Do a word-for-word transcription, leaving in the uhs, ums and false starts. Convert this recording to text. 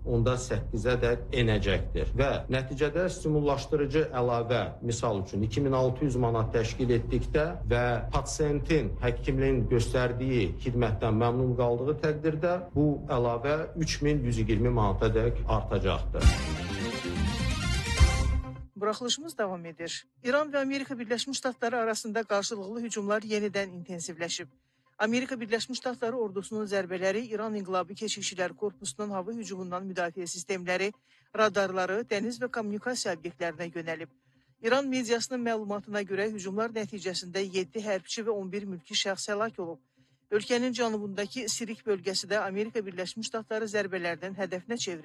onda səkkizədək enəcəkdir. Və nəticədə stimullaşdırıcı əlavə, misal üçün iki min altı yüz manat təşkil etdikdə və pasiyentin həkimin göstərdiyi xidmətdən məmnun qaldığı təqdirdə bu əlavə üç min yüz iyirmi manatadək artacaqdır. Buraxılışımız davam edir. İran və Amerika Birləşmiş Ştatları arasında qarşılıqlı hücumlar yenidən intensivləşib. Amerika Birləşmiş Ştatları ordusunun zərbələri İran İnqilabı Keşikçilər Korpusunun hava hücumundan müdafiə sistemləri, radarları, dəniz və kommunikasiya obyektlərinə yönəlib. İran mediasının məlumatına görə hücumlar nəticəsində yeddi hərbçi və on bir mülki şəxs həlak olub. Ölkənin cənubundakı Sirik bölgəsi də Amerika Birləşmiş Ştatları zərbələrdən hədəfinə çevrilib.